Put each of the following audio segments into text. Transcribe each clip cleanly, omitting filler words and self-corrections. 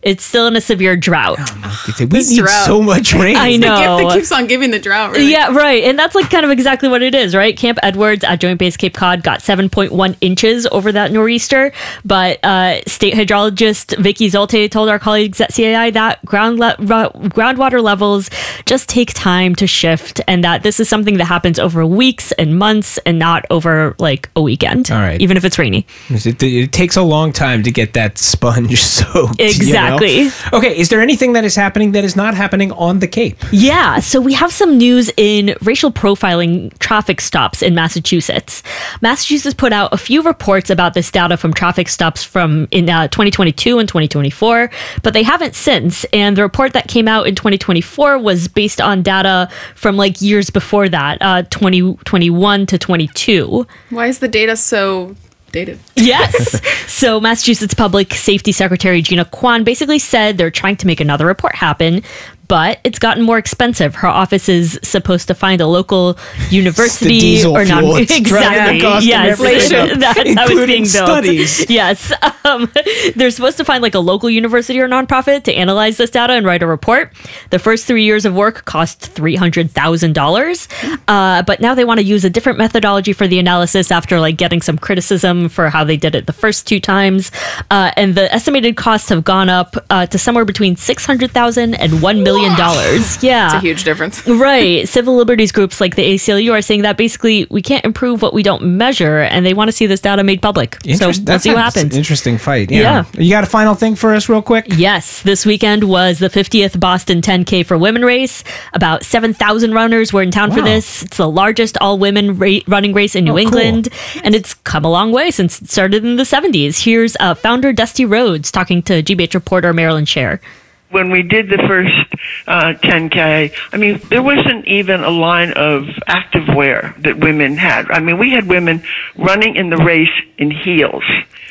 It's still in a severe drought. We need so much rain. I It's know. the gift that keeps on giving the drought, really. Yeah, right. And that's like kind of exactly what it is, right? Camp Edwards at Joint Base Cape Cod got 7.1 inches over that nor'easter. But state hydrologist Vicky Zolte told our colleagues at CAI that groundwater levels just take time to shift, and that this is something that happens over weeks and months and not over like a weekend. All right. Even if it's rainy. It takes a long time to get that sponge soaked. Exactly. You know? Okay, is there anything that is happening that is not happening on the Cape? Yeah, so we have some news in racial profiling traffic stops in Massachusetts. Massachusetts put out a few reports about this data from traffic stops from in 2022 and 2024, but they haven't since. And the report that came out in 2024 was based on data from like years before that, 2021 to 22. Why is the data so dated? Yes. So Massachusetts Public Safety Secretary Gina Kwan basically said they're trying to make another report happen, but it's gotten more expensive. Her office is supposed to find a local university diesel or not. fuel. It's Exactly. driving the cost of Yes. everything up, That's how it's including being built. studies. Yes. They're supposed to find like a local university or nonprofit to analyze this data and write a report. The first 3 years of work cost $300,000. But now they want to use a different methodology for the analysis after like getting some criticism for how they did it the first two times. And the estimated costs have gone up to somewhere between $600,000 and $1 million. Yeah. It's a huge difference. Right. Civil liberties groups like the ACLU are saying that basically we can't improve what we don't measure, and they want to see this data made public. So we'll see what happens. Interesting fight. Yeah. You got a final thing for us real quick? Yes, this weekend was the 50th Boston 10K for Women race. About 7,000 runners were in town for this. It's the largest all-women running race in New England, and it's come a long way since it started in the 70s. Here's founder Dusty Rhodes talking to GBH reporter Marilyn Scher. When we did the first 10K, I mean, there wasn't even a line of activewear that women had. I mean, we had women running in the race in heels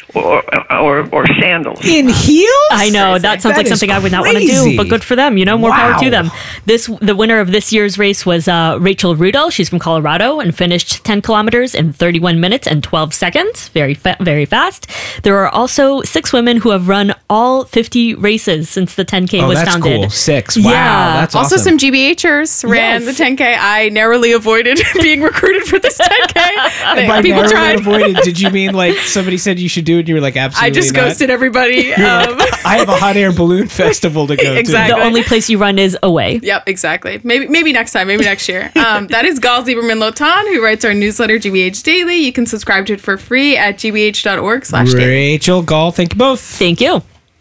or sandals. In heels? I know, that sounds like something I would not want to do, but good for them, you know, more power to them. The winner of this year's race was Rachel Rudo. She's from Colorado and finished 10 kilometers in 31 minutes and 12 seconds. Very fast. There are also 6 women who have run all 50 races since the 10K was that's founded. Cool. 6. Wow, Yeah. that's Also, awesome. some GBHers ran the 10K. I narrowly avoided being recruited for this 10K. By People narrowly tried. avoided, did you mean like somebody said you should do it and you were like, absolutely I just not? ghosted everybody. I have a hot air balloon festival to go Exactly. The only place you run is away. Yep, exactly. Maybe next time, maybe next year. That is Gal Zieberman Lotan, who writes our newsletter, GBH Daily. You can subscribe to it for free at gbh.org/daily. Rachel, Gall, thank you both. Thank you.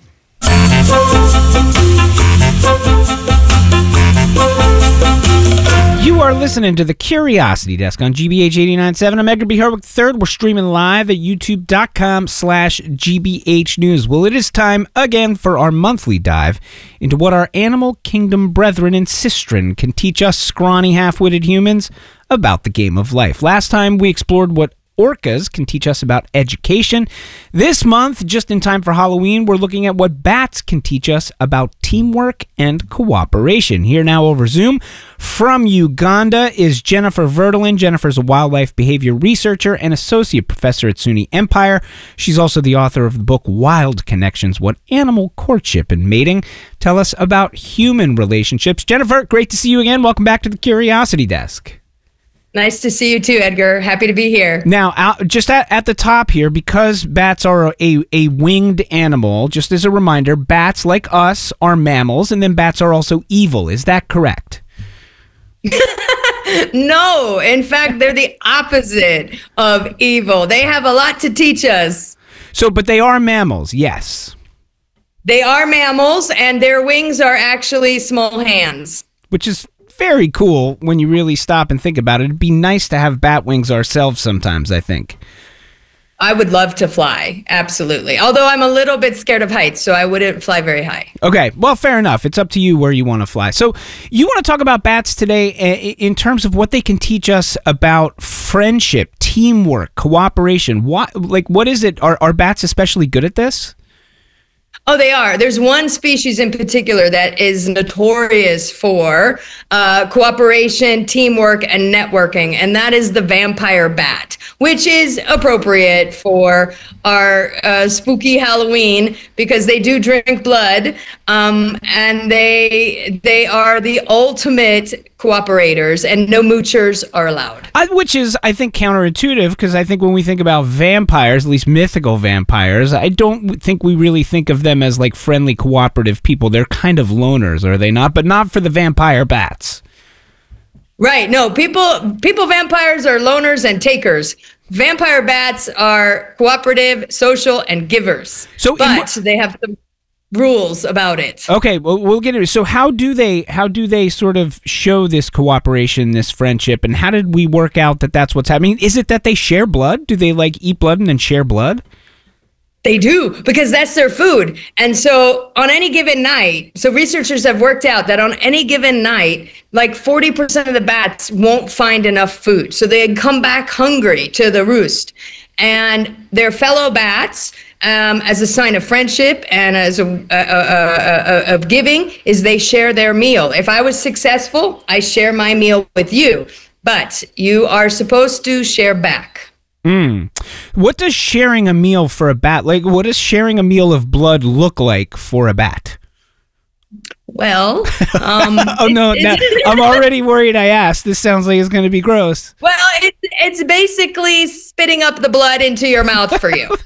You are listening to the Curiosity Desk on GBH 89.7. I'm Edgar B. Herwick III. We're streaming live at youtube.com/GBH News. Well, it is time again for our monthly dive into what our animal kingdom brethren in Sistren can teach us scrawny half-witted humans about the game of life. Last time we explored what orcas can teach us about education. This month, just in time for Halloween, we're looking at what bats can teach us about teamwork and cooperation. Here now over Zoom from Uganda is Jennifer Verdelin. Jennifer's a wildlife behavior researcher and associate professor at SUNY Empire. She's also the author of the book Wild Connections, What Animal Courtship and Mating Tell Us About Human Relationships. Jennifer, great to see you again. Welcome back to the Curiosity Desk. Nice to see you too, Edgar. Happy to be here. Now, just at the top here, because bats are a winged animal, just as a reminder, bats, like us, are mammals, and then bats are also evil. Is that correct? No, in fact, they're the opposite of evil. They have a lot to teach us. So, but they are mammals, yes. They are mammals, and their wings are actually small hands. Which is very cool when you really stop and think about it. It'd be nice to have bat wings ourselves sometimes, I think. I would love to fly, absolutely. Although I'm a little bit scared of heights, so I wouldn't fly very high. Okay, well, fair enough. It's up to you where you want to fly. So you want to talk about bats today in terms of what they can teach us about friendship, teamwork, cooperation. What is it? Are bats especially good at this? Oh, they are. There's one species in particular that is notorious for cooperation, teamwork, and networking, and that is the vampire bat, which is appropriate for our spooky Halloween because they do drink blood, and they are the ultimate cooperators, and no moochers are allowed. Which is, I think, counterintuitive, because I think when we think about vampires, at least mythical vampires, I don't think we really think of them as like friendly, cooperative people. They're kind of loners, are they not? But not for the vampire bats. Right. No, people vampires are loners and takers. Vampire bats are cooperative, social, and givers. But they have some rules about it. Okay, well, we'll get into it. So how do they sort of show this cooperation, this friendship, and how did we work out that that's what's happening? Is it that they share blood? Do they like eat blood and then share blood? They do, because that's their food. And so on any given night, so researchers have worked out that on any given night, like 40% of the bats won't find enough food. So they come back hungry to the roost. And their fellow bats, as a sign of friendship and as of giving, is they share their meal. If I was successful, I share my meal with you. But you are supposed to share back. What does sharing a meal for a bat, like what does sharing a meal of blood look like for a bat? Well, oh no, I'm already worried I asked. This sounds like it's going to be gross. Well, it's basically spitting up the blood into your mouth for you.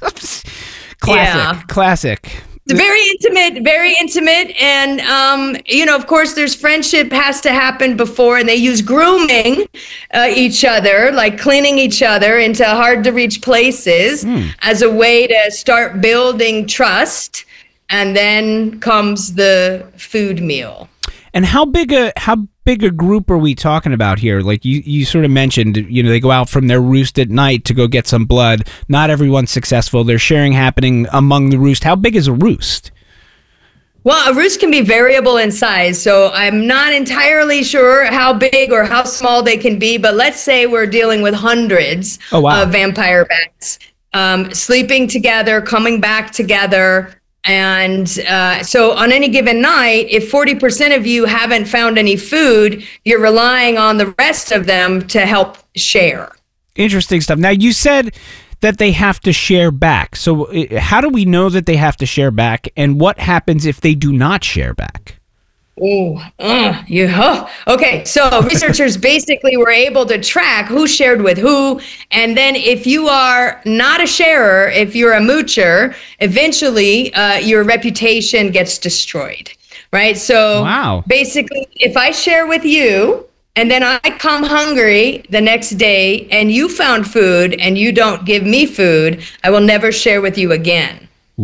Classic. It's very intimate. And, of course, there's friendship has to happen before, and they use grooming each other, like cleaning each other into hard to reach places as a way to start building trust. And then comes the food meal. And how big a group are we talking about here? Like you sort of mentioned, they go out from their roost at night to go get some blood. Not everyone's successful. There's sharing happening among the roost. How big is a roost? Well, a roost can be variable in size, so I'm not entirely sure how big or how small they can be, but let's say we're dealing with hundreds of vampire bats sleeping together, coming back together. And so on any given night, if 40% of you haven't found any food, you're relying on the rest of them to help share. Interesting stuff. Now, you said that they have to share back. So how do we know that they have to share back? And what happens if they do not share back? Okay, so researchers basically were able to track who shared with who, and then if you are not a sharer, if you're a moocher, eventually your reputation gets destroyed, right? So basically, if I share with you, and then I come hungry the next day, and you found food, and you don't give me food, I will never share with you again.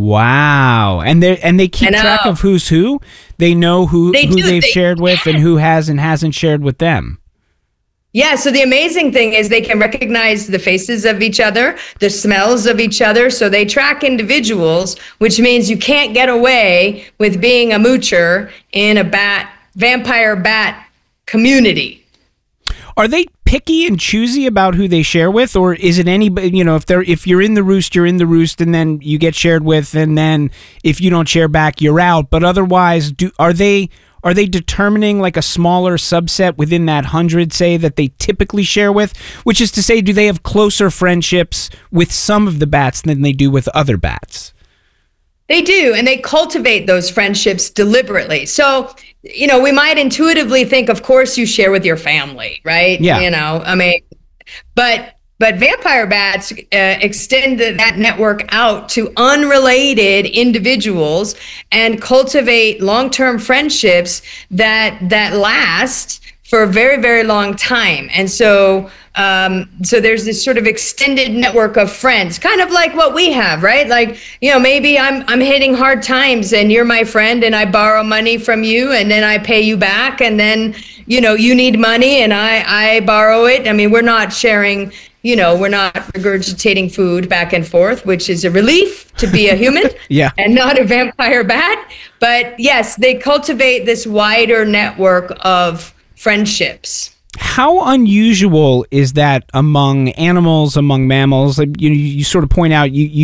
Wow. And they keep track of who's who? They know who they've shared with and who has and hasn't shared with them. Yeah, so the amazing thing is they can recognize the faces of each other, the smells of each other, so they track individuals, which means you can't get away with being a moocher in a vampire bat community. Are they picky and choosy about who they share with, or is it anybody? If you're in the roost, you're in the roost, and then you get shared with, and then if you don't share back, you're out. But otherwise, are they determining like a smaller subset within that 100, say, that they typically share with? Which is to say, do they have closer friendships with some of the bats than they do with other bats? They do, and they cultivate those friendships deliberately. So, we might intuitively think, of course, you share with your family, right? Yeah. But vampire bats extend that network out to unrelated individuals and cultivate long-term friendships that last for a very, very long time. And so there's this sort of extended network of friends, kind of like what we have, right? Like, maybe I'm hitting hard times and you're my friend and I borrow money from you and then I pay you back, and then, you need money and I borrow it. I mean, we're not sharing, we're not regurgitating food back and forth, which is a relief to be a human and not a vampire bat. But yes, they cultivate this wider network of friendships. How unusual is that among animals, among mammals? You sort of point out, you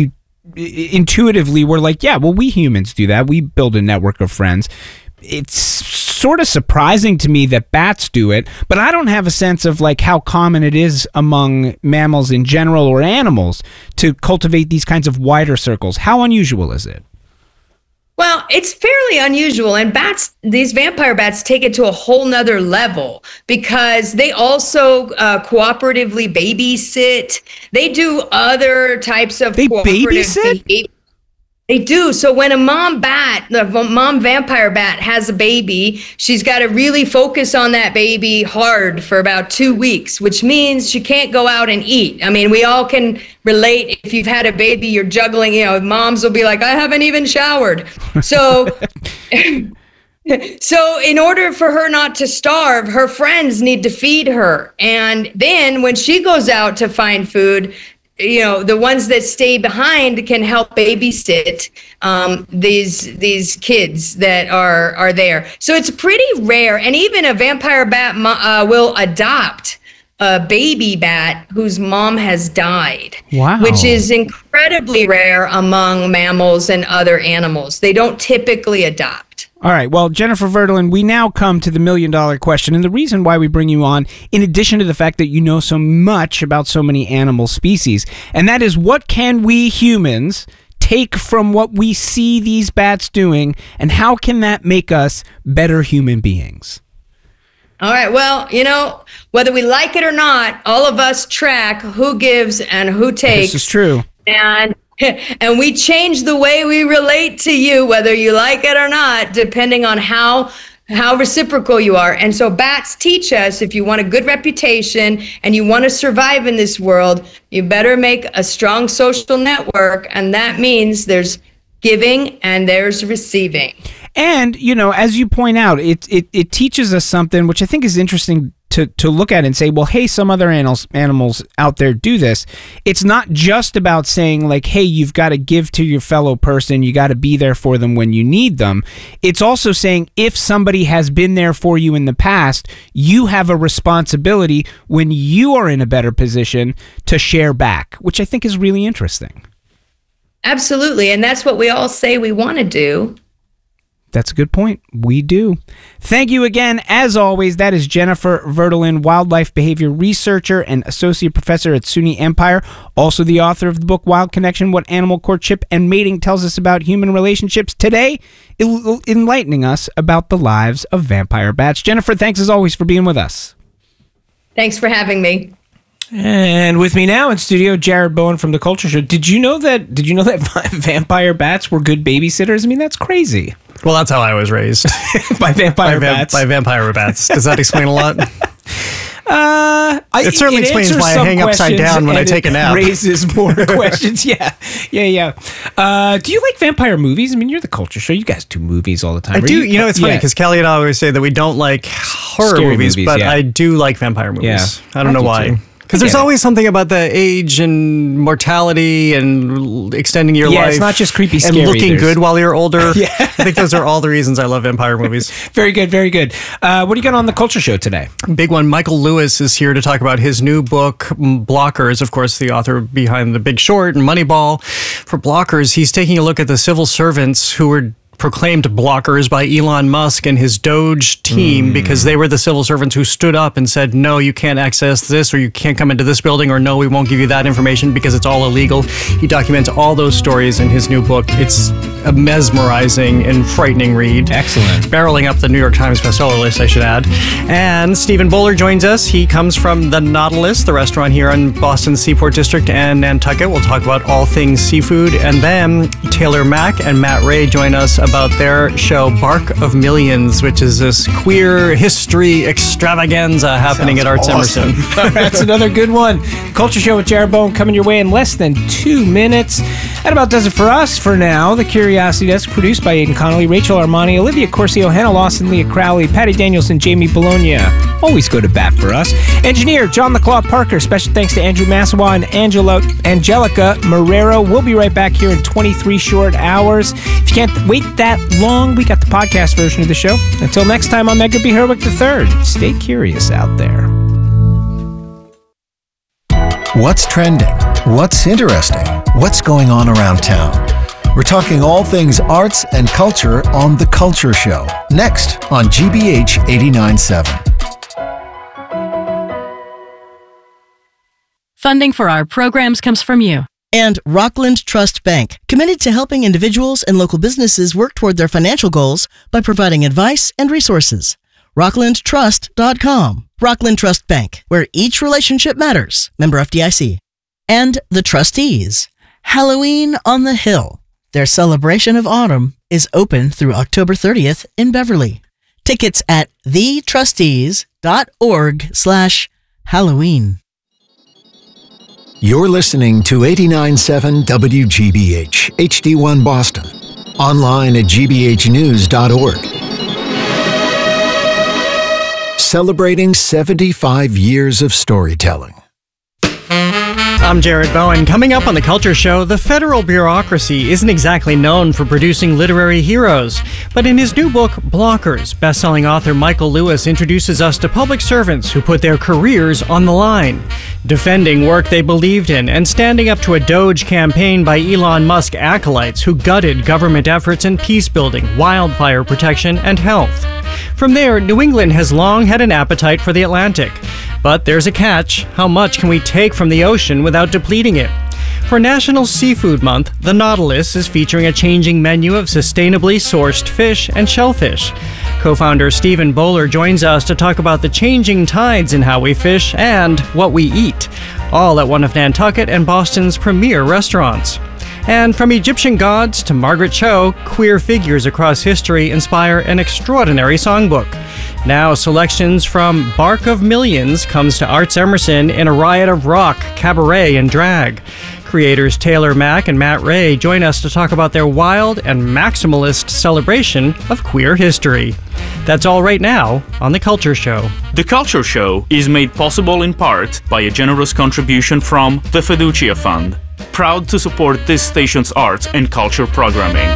intuitively we're like, yeah, well, we humans do that. We build a network of friends. It's sort of surprising to me that bats do it, but I don't have a sense of like how common it is among mammals in general or animals to cultivate these kinds of wider circles. How unusual is it? Well, it's fairly unusual, and these vampire bats take it to a whole nother level because they also cooperatively babysit. They do other types of cooperative behavior. They do. So when a mom vampire bat has a baby, she's got to really focus on that baby hard for about 2 weeks, which means she can't go out and eat. I mean, we all can relate. If you've had a baby, you're juggling, moms will be like, I haven't even showered. So, so in order for her not to starve, her friends need to feed her. And then when she goes out to find food, the ones that stay behind can help babysit these kids that are there. So it's pretty rare. And even a vampire bat will adopt a baby bat whose mom has died. Wow. Which is incredibly rare among mammals and other animals. They don't typically adopt. All right. Well, Jennifer Verdolin, we now come to the $1 million question. And the reason why we bring you on, in addition to the fact that you know so much about so many animal species, and that is, what can we humans take from what we see these bats doing, and how can that make us better human beings? All right. Well, whether we like it or not, all of us track who gives and who takes. This is true. And we change the way we relate to you, whether you like it or not, depending on how reciprocal you are. And so bats teach us, if you want a good reputation and you want to survive in this world, you better make a strong social network. And that means there's giving and there's receiving. And, as you point out, it teaches us something which I think is interesting to look at and say, well, hey, some other animals out there do this. It's not just about saying like, hey, you've got to give to your fellow person. You got to be there for them when you need them. It's also saying if somebody has been there for you in the past, you have a responsibility when you are in a better position to share back, which I think is really interesting. Absolutely. And that's what we all say we want to do. That's a good point. We do. Thank you again. As always, that is Jennifer Verdolin, wildlife behavior researcher and associate professor at SUNY Empire, also the author of the book Wild Connection, What Animal Courtship and Mating Tells Us About Human Relationships. Today, enlightening us about the lives of vampire bats. Jennifer, thanks as always for being with us. Thanks for having me. And with me now in studio, Jared Bowen from The Culture Show. Did you know that vampire bats were good babysitters? I mean, that's crazy. Well, that's how I was raised. By vampire bats? By vampire bats. Does that explain a lot? It certainly explains why I hang upside down when I take a nap. Raises more questions. Yeah. Do you like vampire movies? I mean, you're The Culture Show. You guys do movies all the time. I do. It's funny because Kelly and I always say that we don't like horror movies, but I do like vampire movies. Yeah. I don't know why. Because there's always something about the age and mortality and extending your life. Yeah, it's not just creepy, scary. And looking good while you're older. Yeah. I think those are all the reasons I love vampire movies. Very good, very good. What do you got on The Culture Show today? Big one. Michael Lewis is here to talk about his new book, Blockers. Of course, the author behind The Big Short and Moneyball. For Blockers, he's taking a look at the civil servants who were proclaimed blockers by Elon Musk and his Doge team because they were the civil servants who stood up and said, no, you can't access this, or you can't come into this building, or no, we won't give you that information because it's all illegal. He documents all those stories in his new book. It's a mesmerizing and frightening read. Excellent. Barreling up the New York Times bestseller list, I should add. And Stephen Bowler joins us. He comes from the Nautilus, the restaurant here in Boston's Seaport District and Nantucket. We'll talk about all things seafood. And then Taylor Mack and Matt Ray join us about their show Bark of Millions, which is this queer history extravaganza happening at Arts Emerson. That's another good one. Culture Show with Jared Bowen coming your way in less than 2 minutes. That about does it for us for now. The Curiosity Desk produced by Aidan Connolly, Rachel Armani, Olivia Corcio, Hannah Lawson, Leah Crowley, Patty Danielson, Jamie Bologna. Always go to bat for us. Engineer John the Claw Parker. Special thanks to Andrew Massawa and Angelica Marrero. We'll be right back here in 23 short hours. If you can't wait that long, we got the podcast version of the show. Until next time, I'm Edgar B. Herwick III. Stay curious out there. What's trending? What's interesting? what's going on around town. We're talking all things arts and culture on The Culture Show, next on GBH 89.7. Funding for our programs comes from you. And Rockland Trust Bank, committed to helping individuals and local businesses work toward their financial goals by providing advice and resources. RocklandTrust.com. Rockland Trust Bank, where each relationship matters. Member FDIC. And the Trustees. Halloween on the Hill. Their celebration of autumn is open through October 30th in Beverly. Tickets at thetrustees.org/Halloween. You're listening to 89.7 WGBH, HD1 Boston. Online at gbhnews.org. Celebrating 75 years of storytelling. I'm Jared Bowen. Coming up on The Culture Show, the federal bureaucracy isn't exactly known for producing literary heroes. But in his new book, Blockers, best-selling author Michael Lewis introduces us to public servants who put their careers on the line, defending work they believed in and standing up to a Doge campaign by Elon Musk acolytes who gutted government efforts in peace-building, wildfire protection, and health. From there, New England has long had an appetite for the Atlantic. But there's a catch. How much can we take from the ocean without depleting it? For National Seafood Month, the Nautilus is featuring a changing menu of sustainably sourced fish and shellfish. Co-founder Stephen Bowler joins us to talk about the changing tides in how we fish and what we eat, all at one of Nantucket and Boston's premier restaurants. And from Egyptian gods to Margaret Cho, queer figures across history inspire an extraordinary songbook. Now, selections from Bark of Millions comes to Arts Emerson in a riot of rock, cabaret, and drag. Creators Taylor Mack and Matt Ray join us to talk about their wild and maximalist celebration of queer history. That's all right now on The Culture Show. The Culture Show is made possible in part by a generous contribution from the Fiducia Fund, proud to support this station's arts and culture programming.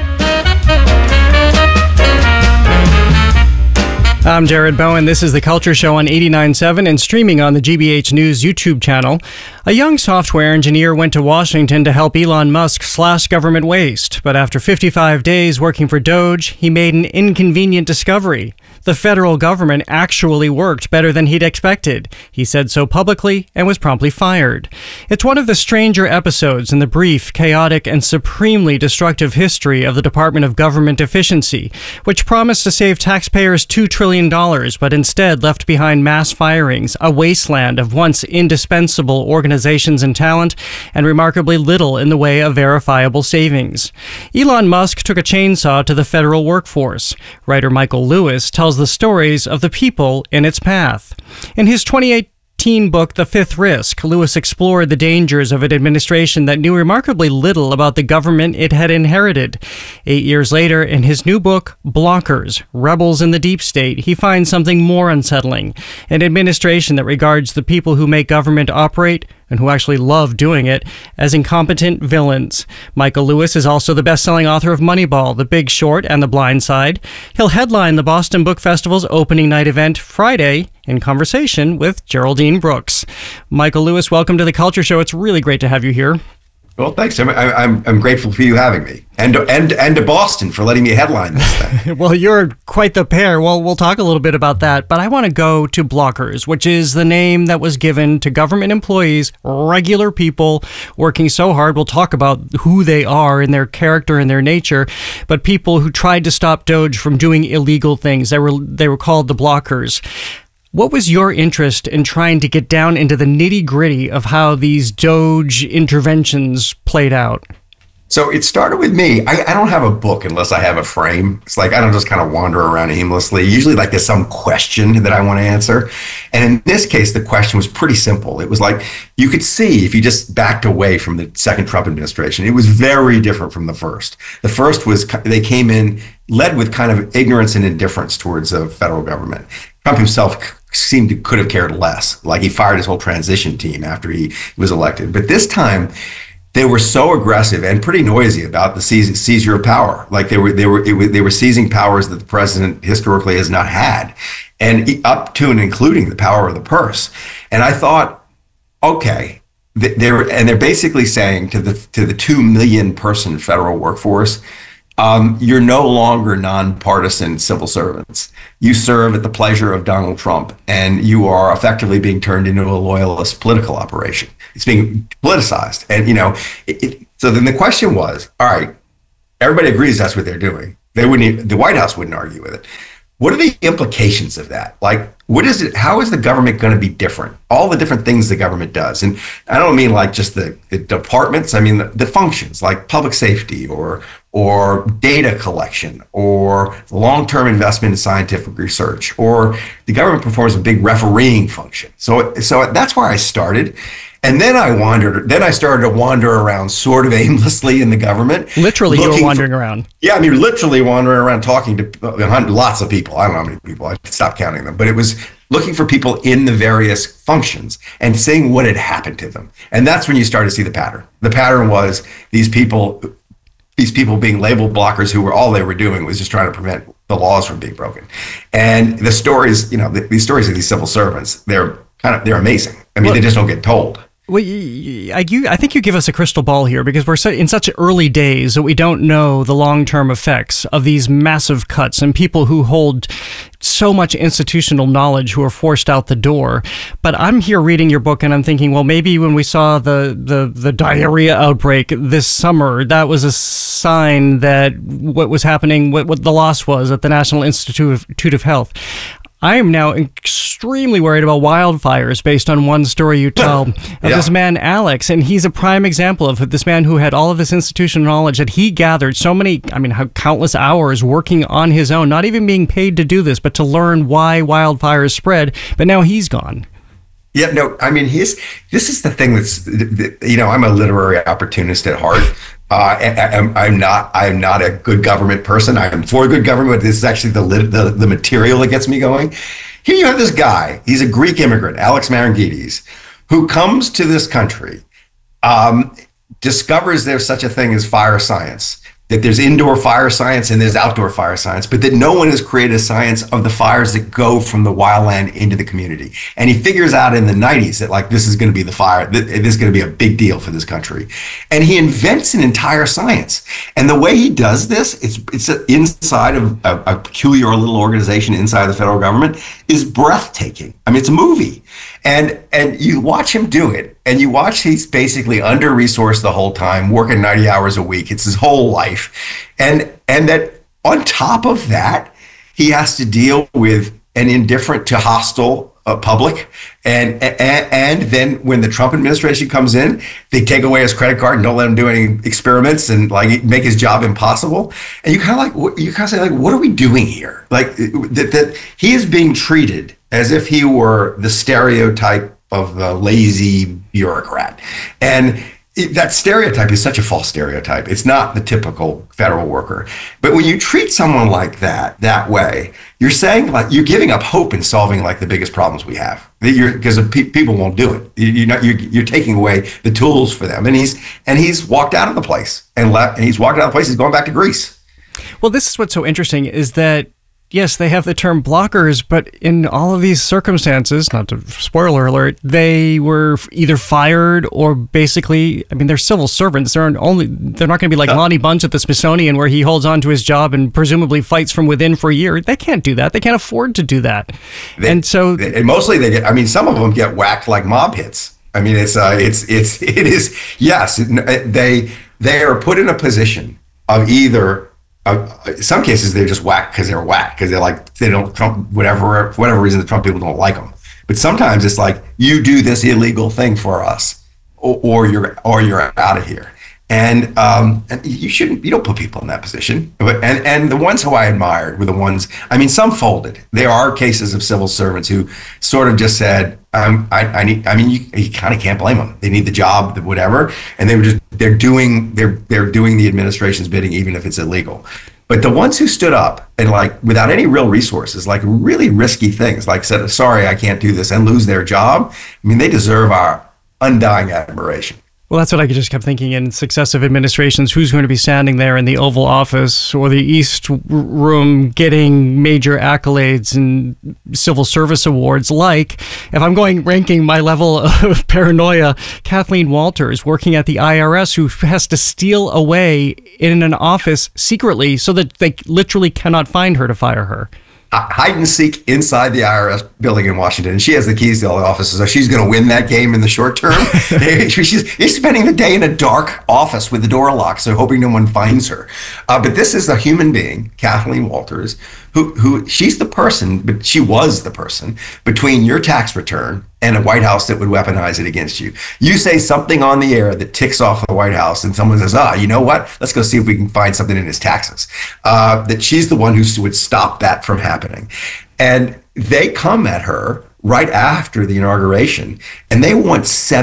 I'm Jared Bowen. This is The Culture Show on 89.7 and streaming on the GBH News YouTube channel. A young software engineer went to Washington to help Elon Musk slash government waste, but after 55 days working for Doge, he made an inconvenient discovery. The federal government actually worked better than he'd expected. He said so publicly and was promptly fired. It's one of the stranger episodes in the brief, chaotic, and supremely destructive history of the Department of Government Efficiency, which promised to save taxpayers $2 trillion, but instead left behind mass firings, a wasteland of once indispensable organizations and talent, and remarkably little in the way of verifiable savings. Elon Musk took a chainsaw to the federal workforce. Writer Michael Lewis tells the stories of the people in its path. In his 2018 book, The Fifth Risk, Lewis explored the dangers of an administration that knew remarkably little about the government it had inherited. 8 years later, in his new book, Blockers, Rebels in the Deep State, he finds something more unsettling: an administration that regards the people who make government operate, and who actually love doing it, as incompetent villains. Michael Lewis is also the best-selling author of Moneyball, The Big Short, and The Blind Side. He'll headline the Boston Book Festival's opening night event Friday in conversation with Geraldine Brooks. Michael Lewis, welcome to The Culture Show. It's really great to have you here. Well, thanks. I'm grateful for you having me, and to Boston for letting me headline this thing. Well, you're quite the pair. Well, we'll talk a little bit about that, but I want to go to Blockers, which is the name that was given to government employees, regular people working so hard. We'll talk about who they are and their character and their nature, but people who tried to stop Doge from doing illegal things. They were called the Blockers. What was your interest in trying to get down into the nitty-gritty of how these Doge interventions played out? So it started with me. I don't have a book unless I have a frame. It's like I don't just kind of wander around aimlessly. Usually like there's some question that I want to answer. And in this case, the question was pretty simple. It was like you could see if you just backed away from the second Trump administration, it was very different from the first. The first was they came in led with kind of ignorance and indifference towards the federal government. Trump himself could have cared less. Like he fired his whole transition team after he was elected. But this time, they were so aggressive and pretty noisy about the seizure of power. Like they were seizing powers that the president historically has not had, and up to and including the power of the purse. And I thought, okay, they're basically saying to the 2 million person federal workforce, you're no longer nonpartisan civil servants. You serve at the pleasure of Donald Trump, and you are effectively being turned into a loyalist political operation. It's being politicized. And, so then the question was, all right, everybody agrees that's what they're doing. The White House wouldn't argue with it. What are the implications of that? Like, how is the government going to be different? All the different things the government does. And I don't mean like just the departments. I mean the functions like public safety or data collection or long-term investment in scientific research, or the government performs a big refereeing function. So that's where I started. And then I started to wander around sort of aimlessly in the government. Literally, you were wandering around. Yeah, I mean, literally wandering around talking to lots of people. I don't know how many people. I stopped counting them. But it was looking for people in the various functions and seeing what had happened to them. And that's when you start to see the pattern. The pattern was these people being labeled blockers who all they were doing was just trying to prevent the laws from being broken. And the stories, these stories of these civil servants, they're amazing. I mean, they just don't get told. Well, I think you give us a crystal ball here, because we're in such early days that we don't know the long-term effects of these massive cuts and people who hold so much institutional knowledge who are forced out the door. But I'm here reading your book and I'm thinking, well, maybe when we saw the diarrhea outbreak this summer, that was a sign that what was happening, what the loss was at the National Institute of Health. I am now extremely worried about wildfires based on one story you tell of this man, Alex. And he's a prime example of this man who had all of this institutional knowledge that he gathered countless hours working on his own, not even being paid to do this, but to learn why wildfires spread. But now he's gone. Yeah, no, I mean, this is the thing I'm a literary opportunist at heart. I'm not a good government person. I am for good government, but this is actually the material that gets me going. Here you have this guy. He's a Greek immigrant, Alex Marangidis, who comes to this country, discovers there's such a thing as fire science, that there's indoor fire science and there's outdoor fire science, but that no one has created a science of the fires that go from the wildland into the community. And he figures out in the 90s that this is going to be the fire, this is going to be a big deal for this country. And he invents an entire science. And the way he does this, it's inside of a peculiar little organization inside the federal government, is breathtaking. I mean, it's a movie. And you watch him do it, and you watch he's basically under-resourced the whole time, working 90 hours a week. It's his whole life. And that on top of that, he has to deal with an indifferent to hostile public. And then when the Trump administration comes in, they take away his credit card and don't let him do any experiments and make his job impossible. And you kind of say, what are we doing here? That he is being treated as if he were the stereotype of the lazy bureaucrat. And that stereotype is such a false stereotype. It's not the typical federal worker. But when you treat someone like that way, you're saying you're giving up hope in solving the biggest problems we have, because people won't do it. You're taking away the tools for them. And he's walked out of the place and left. And he's walked out of the place. He's going back to Greece. Well, this is what's so interesting is that, yes, they have the term blockers, but in all of these circumstances, not to spoiler alert, they were either fired or basically, they're civil servants. They're not going to be like Lonnie Bunch at the Smithsonian, where he holds on to his job and presumably fights from within for a year. They can't do that. They can't afford to do that. And mostly they get, some of them get whacked like mob hits. It is, yes, they are put in a position of either, some cases they're just whacked because they're whacked, because they don't Trump, for whatever reason, the Trump people don't like them. But sometimes it's you do this illegal thing for us, or you're out of here. And you don't put people in that position. And the ones who I admired were the ones, some folded. There are cases of civil servants who sort of just said, you kind of can't blame them. They need the job, whatever. And they're doing the administration's bidding, even if it's illegal. But the ones who stood up and without any real resources, really risky things, said, sorry, I can't do this, and lose their job, they deserve our undying admiration. Well, that's what I just kept thinking in successive administrations. Who's going to be standing there in the Oval Office or the East Room getting major accolades and civil service awards? Like, if I'm ranking my level of paranoia, Kathleen Walters working at the IRS, who has to steal away in an office secretly so that they literally cannot find her to fire her. Hide and seek inside the IRS building in Washington. And she has the keys to all the offices, so she's going to win that game in the short term. She's spending the day in a dark office with the door locked, so hoping no one finds her. But this is a human being, Kathleen Walters, who she's the person, but she was the person between your tax return and a White House that would weaponize it against you. You say something on the air that ticks off the White House, and someone says, you know what? Let's go see if we can find something in his taxes. That she's the one who would stop that from happening. And they come at her right after the inauguration, and they want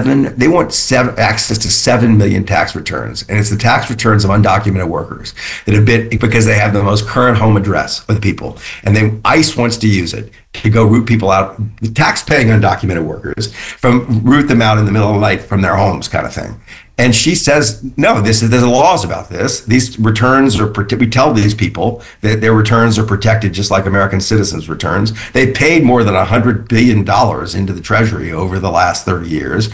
access to 7 million tax returns. And it's the tax returns of undocumented workers that have been, because they have the most current home address of the people. And then ICE wants to use it to go root people out, the tax-paying undocumented workers, root them out in the middle of the night from their homes, kind of thing. And she says, no, there's laws about this. These returns are, we tell these people that their returns are protected just like American citizens' returns. They paid more than $100 billion into the Treasury over the last 30 years.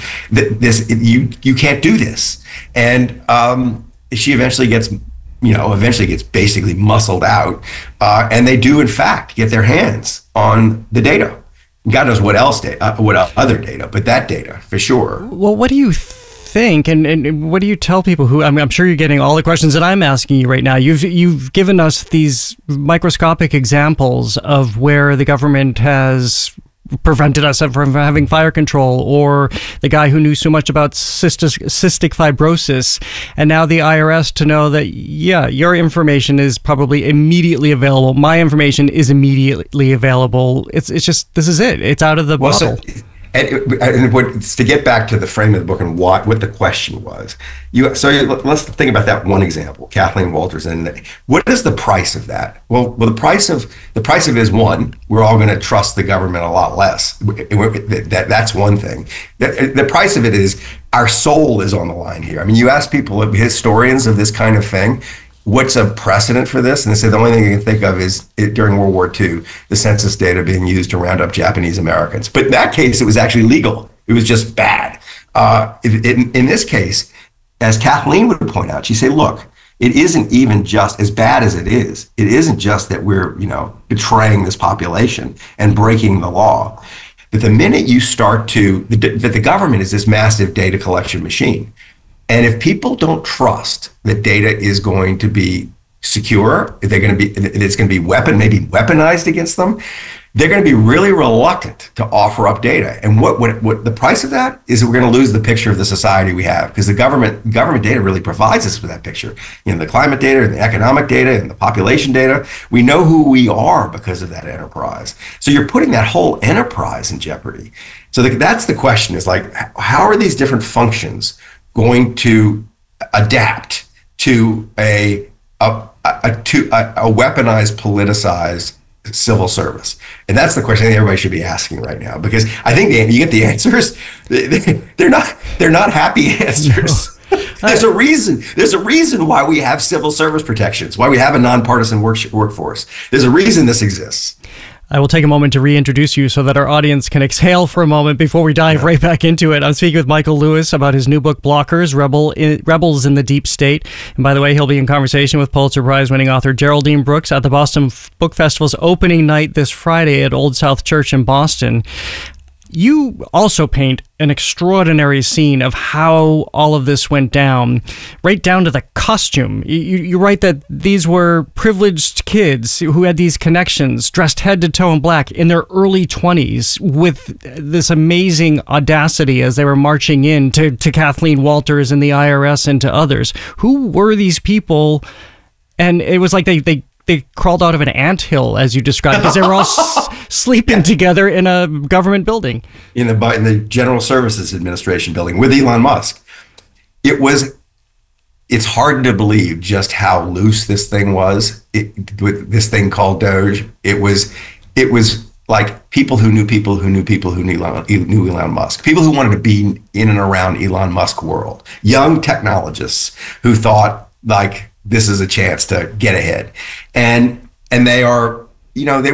You can't do this. And she eventually gets basically muscled out. And they do, in fact, get their hands on the data. God knows what other data, but that data for sure. Well, what do you think, and what do you tell people who, I'm sure you're getting all the questions that I'm asking you right now. You've given us these microscopic examples of where the government has prevented us from having fire control, or the guy who knew so much about cystic fibrosis, and now the IRS to know that, yeah, your information is probably immediately available. My information is immediately available. It's just, this is it. It's out of the bottle. To get back to the frame of the book and what the question was, let's think about that one example, Kathleen Walters, and what is the price of that? Well, the price of it is, one, we're all going to trust the government a lot less. That's one thing. The price of it is our soul is on the line here. I mean, you ask people, historians of this kind of thing, what's a precedent for this? And they say the only thing you can think of is during World War II, the census data being used to round up Japanese Americans. But in that case, it was actually legal. It was just bad. In this case, as Kathleen would point out, she'd say, look, it isn't even just as bad as it is. It isn't just that we're, betraying this population and breaking the law. But the minute you start that the government is this massive data collection machine. And if people don't trust that data is going to be secure, it's going to be maybe weaponized against them, they're going to be really reluctant to offer up data. And what the price of that is that we're going to lose the picture of the society we have, because the government data really provides us with that picture. The climate data and the economic data and the population data, we know who we are because of that enterprise. So you're putting that whole enterprise in jeopardy. So that's the question, is like, how are these different functions going to adapt to a weaponized, politicized civil service? And that's the question I think everybody should be asking right now, because I think you get the answers. They're not happy answers. There's a reason why we have civil service protections, why we have a nonpartisan workforce. There's a reason this exists. I will take a moment to reintroduce you so that our audience can exhale for a moment before we dive right back into it. I'm speaking with Michael Lewis about his new book, Blockers, Rebels in the Deep State. And by the way, he'll be in conversation with Pulitzer Prize-winning author Geraldine Brooks at the Boston Book Festival's opening night this Friday at Old South Church in Boston. You also paint an extraordinary scene of how all of this went down, right down to the costume. You write that these were privileged kids who had these connections, dressed head to toe in black in their early 20s, with this amazing audacity as they were marching in to Kathleen Walters and the IRS and to others. Who were these people? And it was like they crawled out of an anthill, as you described, because they were all sleeping together in a government building. In the General Services Administration building with Elon Musk. It's hard to believe just how loose this thing was, with this thing called Doge. It was like people who knew people who knew people who knew Elon Musk, people who wanted to be in and around Elon Musk world, young technologists who thought like this is a chance to get ahead, and they are, they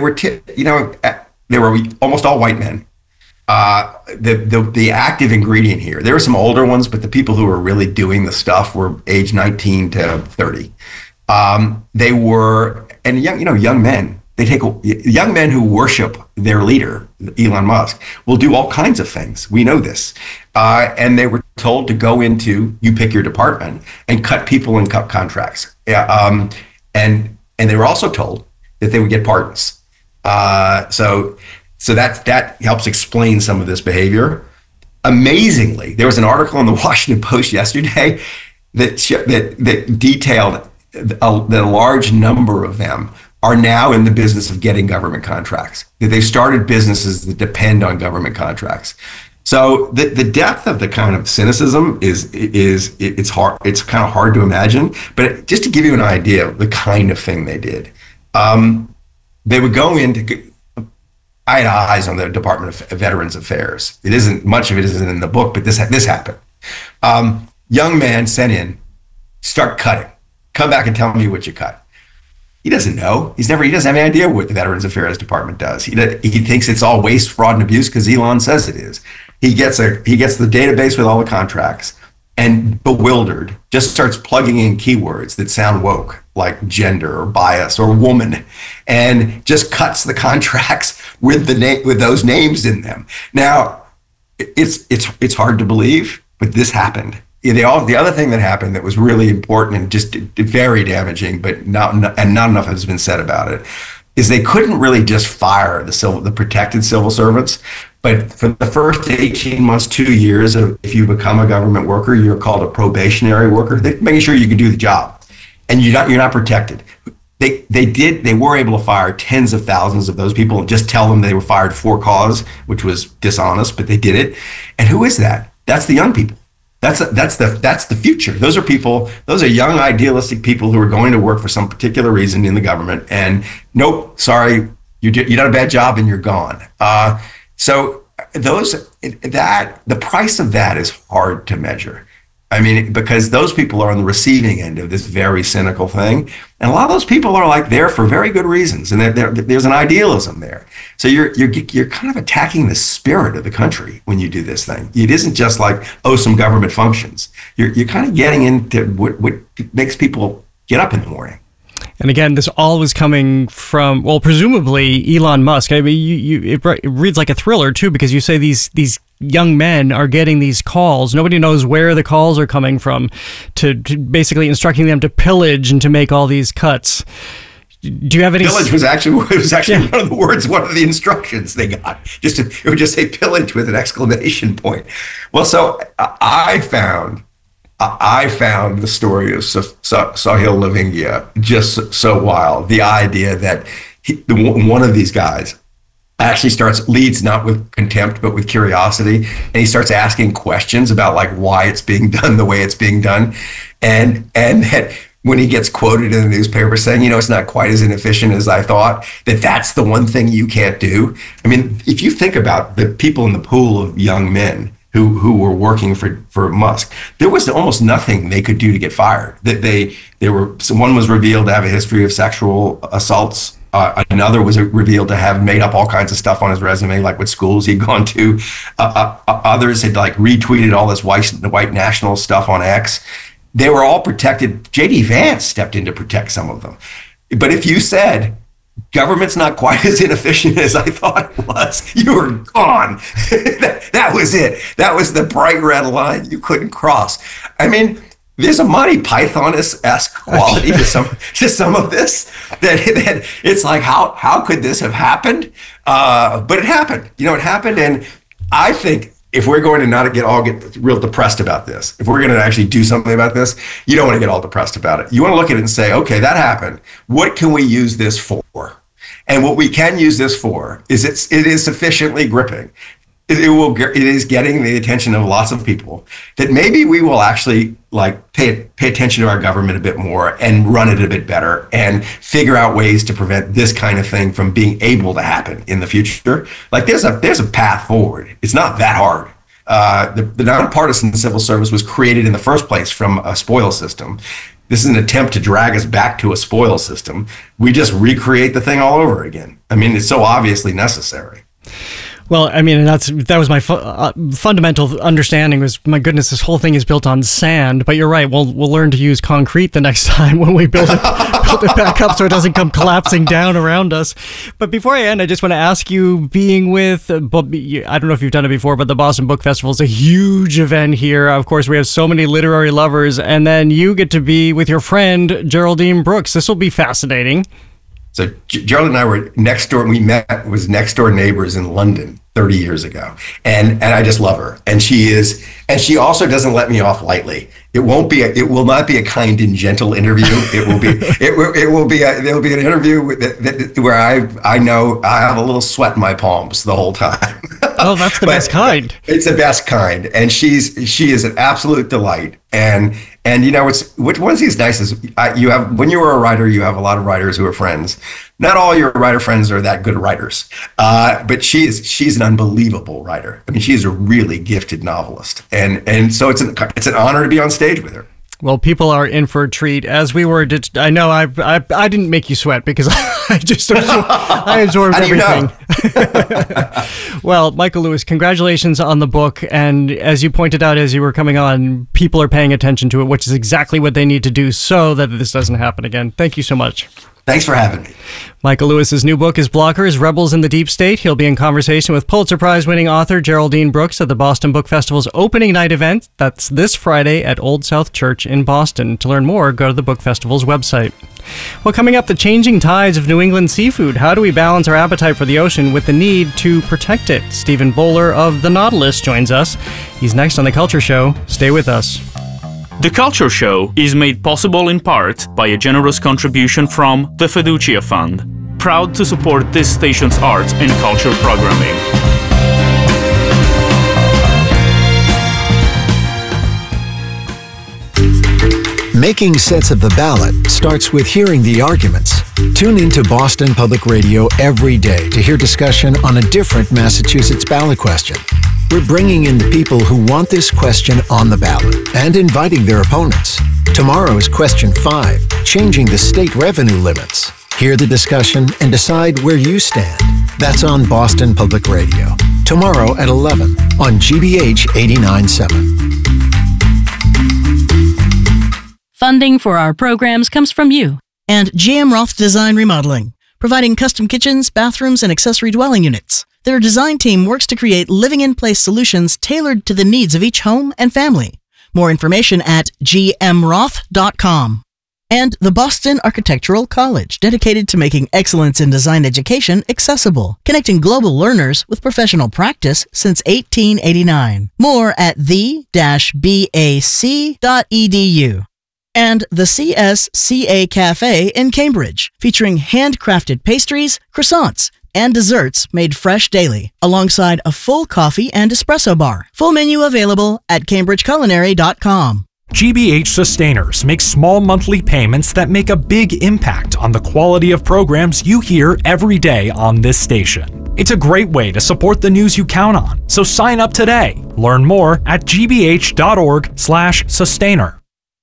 were almost all white men. The active ingredient here, there were some older ones, but the people who were really doing the stuff were age 19 to 30. They were, and young men. They take young men who worship their leader, Elon Musk, will do all kinds of things. We know this. And they were told to go into, you pick your department, and cut people and cut contracts. And they were also told that they would get pardons. So that helps explain some of this behavior. Amazingly, there was an article in the Washington Post yesterday that detailed that a large number of them are now in the business of getting government contracts. That they've started businesses that depend on government contracts. So the depth of the kind of cynicism it's hard. It's kind of hard to imagine. But just to give you an idea of the kind of thing they did, they would go into. I had eyes on the Department of Veterans Affairs. Much of it isn't in the book, but this happened. Young man sent in, start cutting. Come back and tell me what you cut. He doesn't know. He doesn't have any idea what the Veterans Affairs Department does. He thinks it's all waste, fraud, and abuse because Elon says it is. He gets the database with all the contracts and, bewildered, just starts plugging in keywords that sound woke, like gender or bias or woman, and just cuts the contracts with those names in them. Now, it's hard to believe, but this happened. The other thing that happened that was really important and just very damaging, but not enough has been said about it, is they couldn't really just fire the protected civil servants. But for the first 18 months, 2 years, if you become a government worker, you're called a probationary worker. They're making sure you can do the job, and you're not protected. They were able to fire tens of thousands of those people and just tell them they were fired for cause, which was dishonest, but they did it. And who is that? That's the young people. That's the future. Those are young, idealistic people who are going to work for some particular reason in the government. And nope, sorry, you done a bad job and you're gone. So the price of that is hard to measure. I mean, because those people are on the receiving end of this very cynical thing. And a lot of those people are like there for very good reasons. And there's an idealism there. So you're kind of attacking the spirit of the country when you do this thing. It isn't just like, some government functions. You're kind of getting into what makes people get up in the morning. And again, this all was coming from, well, presumably Elon Musk. I mean, it reads like a thriller too, because you say these young men are getting these calls. Nobody knows where the calls are coming from, to basically instructing them to pillage and to make all these cuts. Do you have any? Pillage was actually one of the words, one of the instructions they got. It would just say pillage with an exclamation point. Well, so I found the story of Sahil Lavingya just so wild. The idea that one of these guys actually leads not with contempt, but with curiosity. And he starts asking questions about like why it's being done the way it's being done. And that when he gets quoted in the newspaper saying, it's not quite as inefficient as I thought, that's the one thing you can't do. I mean, if you think about the people in the pool of young men who were working for Musk, there was almost nothing they could do to get fired. One was revealed to have a history of sexual assaults. Another was revealed to have made up all kinds of stuff on his resume, like what schools he'd gone to. Others had like retweeted all this white national stuff on X. They were all protected. J.D. Vance stepped in to protect some of them. But if you said, government's not quite as inefficient as I thought it was, you were gone. That was it. That was the bright red line you couldn't cross. I mean, there's a Monty Python-esque quality to some of this that it's like, how could this have happened? But it happened. It happened. And I think if we're going to not get real depressed about this, if we're going to actually do something about this, you don't want to get all depressed about it. You want to look at it and say, okay, that happened. What can we use this for? And what we can use this for is it is sufficiently gripping. it is getting the attention of lots of people, that maybe we will actually like pay attention to our government a bit more and run it a bit better and figure out ways to prevent this kind of thing from being able to happen in the future. Like there's a path forward. It's not that hard. The nonpartisan civil service was created in the first place from a spoil system. This is an attempt to drag us back to a spoil system. We just recreate the thing all over again. I mean, it's so obviously necessary. Well, I mean, that was my fundamental understanding was, my goodness, this whole thing is built on sand. But you're right. We'll learn to use concrete the next time when we build it back up so it doesn't come collapsing down around us. But before I end, I just want to ask you, being with, I don't know if you've done it before, but the Boston Book Festival is a huge event here. Of course, we have so many literary lovers. And then you get to be with your friend, Geraldine Brooks. This will be fascinating. So Gerald and I were next door. We was next door neighbors in London 30 years ago, and I just love her. And she also doesn't let me off lightly. It will not be a kind and gentle interview. There'll be an interview where I know I have a little sweat in my palms the whole time. Oh, that's the best kind. It's the best kind, and she is an absolute delight. And you know, one of these nice is when you were a writer, you have a lot of writers who are friends. Not all your writer friends are that good writers, but she's an unbelievable writer. I mean, she's a really gifted novelist, and so it's an honor to be on stage with her. Well, people are in for a treat. As we were, I know I didn't make you sweat because I absorbed everything. Well, Michael Lewis, congratulations on the book. And as you pointed out as you were coming on, people are paying attention to it, which is exactly what they need to do so that this doesn't happen again. Thank you so much. Thanks for having me. Michael Lewis's new book is Blockers, Rebels in the Deep State. He'll be in conversation with Pulitzer Prize-winning author Geraldine Brooks at the Boston Book Festival's opening night event. That's this Friday at Old South Church in Boston. To learn more, go to the Book Festival's website. Well, coming up, the changing tides of New England seafood. How do we balance our appetite for the ocean with the need to protect it? Stephen Bowler of The Nautilus joins us. He's next on The Culture Show. Stay with us. The Culture Show is made possible in part by a generous contribution from the Fiducia Fund, proud to support this station's arts and culture programming. Making sense of the ballot starts with hearing the arguments. Tune into Boston Public Radio every day to hear discussion on a different Massachusetts ballot question. We're bringing in the people who want this question on the ballot and inviting their opponents. Tomorrow is question 5, changing the state revenue limits. Hear the discussion and decide where you stand. That's on Boston Public Radio. Tomorrow at 11 on GBH 89.7. Funding for our programs comes from you. And GM Roth Design Remodeling, providing custom kitchens, bathrooms, and accessory dwelling units. Their design team works to create living-in-place solutions tailored to the needs of each home and family. More information at gmroth.com. And the Boston Architectural College, dedicated to making excellence in design education accessible, connecting global learners with professional practice since 1889. More at the-bac.edu. And the CSCA Cafe in Cambridge, featuring handcrafted pastries, croissants, and desserts made fresh daily, alongside a full coffee and espresso bar. Full menu available at cambridgeculinary.com. GBH Sustainers make small monthly payments that make a big impact on the quality of programs you hear every day on this station. It's a great way to support the news you count on, so sign up today. Learn more at gbh.org/sustainer.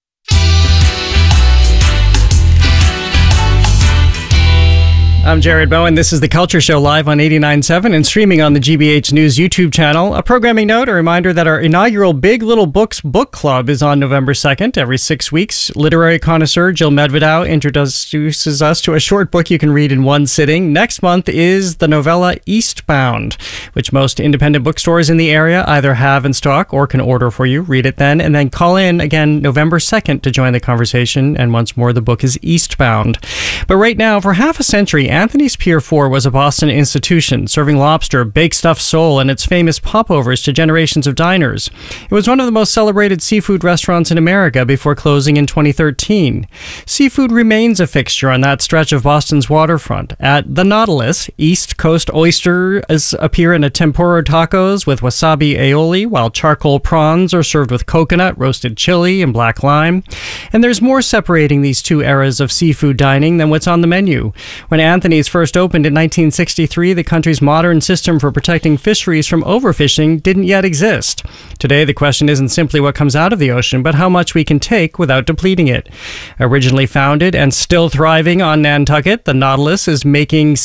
I'm Jared Bowen. This is The Culture Show, live on 89.7 and streaming on the GBH News YouTube channel. A programming note, a reminder that our inaugural Big Little Books book club is on November 2nd. Every 6 weeks, literary connoisseur Jill Medvedow introduces us to a short book you can read in one sitting. Next month is the novella Eastbound, which most independent bookstores in the area either have in stock or can order for you. Read it then, and then call in again November 2nd to join the conversation. And once more, the book is Eastbound. But right now, for half a century, Anthony's Pier 4 was a Boston institution, serving lobster, baked stuffed sole, and its famous popovers to generations of diners. It was one of the most celebrated seafood restaurants in America before closing in 2013. Seafood remains a fixture on that stretch of Boston's waterfront. At the Nautilus, East Coast oysters appear in a tempura tacos with wasabi aioli, while charcoal prawns are served with coconut, roasted chili, and black lime. And there's more separating these two eras of seafood dining than what's on the menu. When Anthony's first opened in 1963, the country's modern system for protecting fisheries from overfishing didn't yet exist. Today, the question isn't simply what comes out of the ocean, but how much we can take without depleting it. Originally founded and still thriving on Nantucket, the Nautilus is marking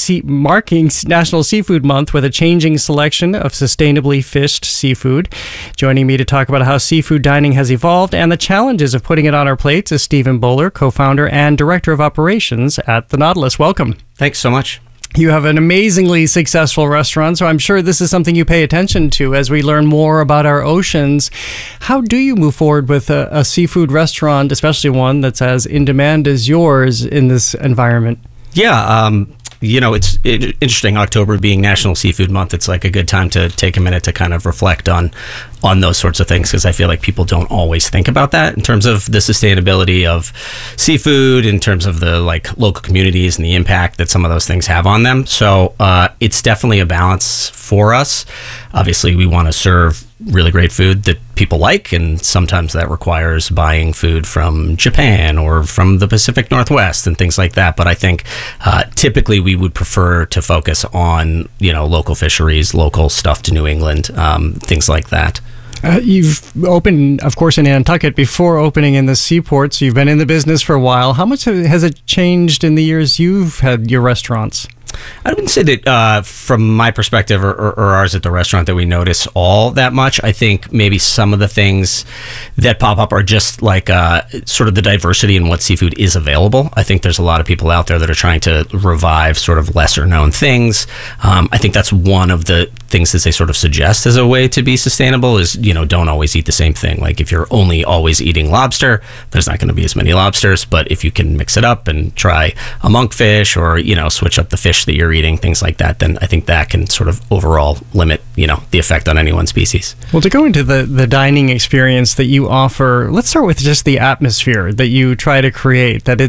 National Seafood Month with a changing selection of sustainably fished seafood. Joining me to talk about how seafood dining has evolved and the challenges of putting it on our plates is Stephen Bowler, co-founder and director of operations at the Nautilus. Welcome. Thanks so much. You have an amazingly successful restaurant, so I'm sure this is something you pay attention to as we learn more about our oceans. How do you move forward with a seafood restaurant, especially one that's as in demand as yours in this environment? Yeah, it's interesting. October being National Seafood Month, it's like a good time to take a minute to kind of reflect on those sorts of things, because I feel like people don't always think about that in terms of the sustainability of seafood, in terms of the like local communities and the impact that some of those things have on them. So it's definitely a balance for us. Obviously, we want to serve really great food that people like, and sometimes that requires buying food from Japan or from the Pacific Northwest and things like that. But I think typically we would prefer to focus on local fisheries, local stuff to New England, things like that. You've opened, of course, in Nantucket before opening in the seaport, so you've been in the business for a while. How much has it changed in the years you've had your restaurants? I wouldn't say that from my perspective or ours at the restaurant that we notice all that much. I think maybe some of the things that pop up are just like sort of the diversity in what seafood is available. I think there's a lot of people out there that are trying to revive sort of lesser known things. I think that's one of the things that they sort of suggest as a way to be sustainable is, don't always eat the same thing. Like if you're only always eating lobster, there's not going to be as many lobsters. But if you can mix it up and try a monkfish or, switch up the fish that you're eating, things like that, then I think that can sort of overall limit, the effect on any one species. Well, to go into the dining experience that you offer, let's start with just the atmosphere that you try to create, that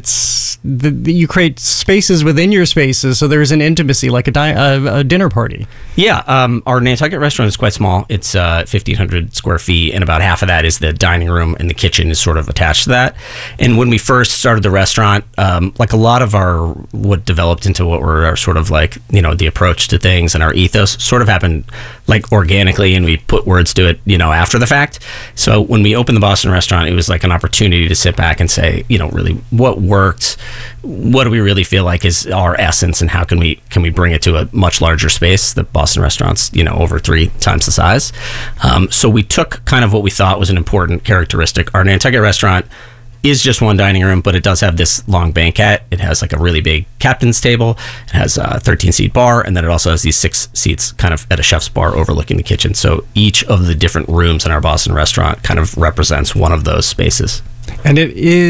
you create spaces within your spaces so there's an intimacy, like a dinner party. Yeah, our Nantucket restaurant is quite small. It's 1,500 square feet, and about half of that is the dining room, and the kitchen is sort of attached to that. And when we first started the restaurant, like a lot of what developed into what were our sort of like, the approach to things and our ethos sort of happened like organically, and we put words to it, after the fact. So when we opened the Boston restaurant, it was like an opportunity to sit back and say, really what worked, what do we really feel like is our essence, and how can we bring it to a much larger space? The Boston restaurant's, over 3 times the size. So we took kind of what we thought was an important characteristic. Our Nantucket restaurant is just one dining room, but it does have this long banquette. It has like a really big captain's table. It has a 13-seat bar, and then it also has these 6 seats kind of at a chef's bar overlooking the kitchen. So each of the different rooms in our Boston restaurant kind of represents one of those spaces. And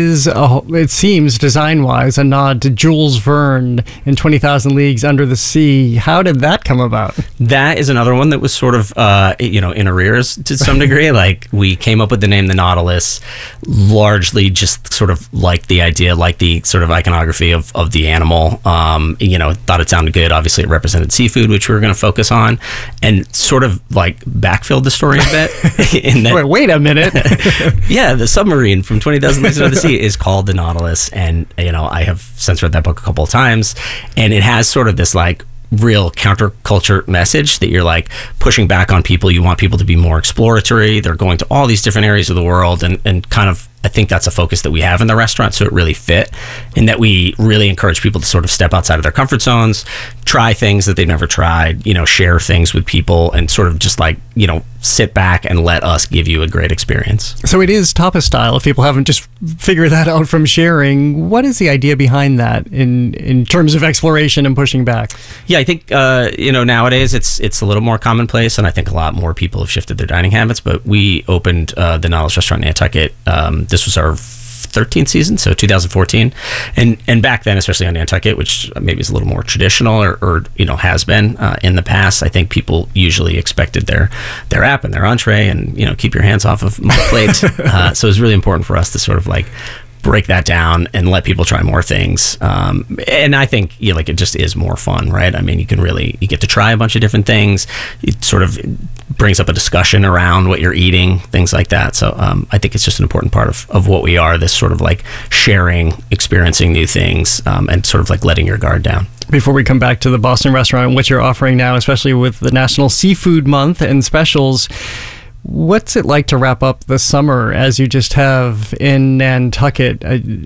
it seems design-wise a nod to Jules Verne in 20,000 Leagues Under the Sea. How did that come about? That is another one that was sort of, in arrears to some degree. Like we came up with the name The Nautilus, largely just sort of like the idea, like the sort of iconography of the animal. Thought it sounded good. Obviously, it represented seafood, which we were going to focus on, and sort of like backfilled the story a bit. In that, wait a minute. Yeah, the submarine from 20,000 Leagues Under the Sea is called The Nautilus, and I have since read that book a couple of times, and it has sort of this like real counterculture message that you're like pushing back on people. You want people to be more exploratory. They're going to all these different areas of the world, and kind of I think that's a focus that we have in the restaurant, so it really fit, in that we really encourage people to sort of step outside of their comfort zones, try things that they've never tried, share things with people, and sort of just like, sit back and let us give you a great experience. So it is tapas style, if people haven't just figured that out from sharing. What is the idea behind that in terms of exploration and pushing back? Yeah, I think, nowadays it's a little more commonplace, and I think a lot more people have shifted their dining habits, but we opened the Nautilus restaurant in Nantucket. This was our 13th season, so 2014. And back then, especially on Nantucket, which maybe is a little more traditional or has been in the past, I think people usually expected their app and their entree and, keep your hands off of my plate. So it was really important for us to sort of like break that down and let people try more things. And I think it just is more fun, right? I mean, you get to try a bunch of different things. It sort of brings up a discussion around what you're eating, things like that. So I think it's just an important part of what we are, this sort of like sharing, experiencing new things, and sort of like letting your guard down. Before we come back to the Boston restaurant and what you're offering now, especially with the National Seafood Month and specials, what's it like to wrap up the summer as you just have in Nantucket?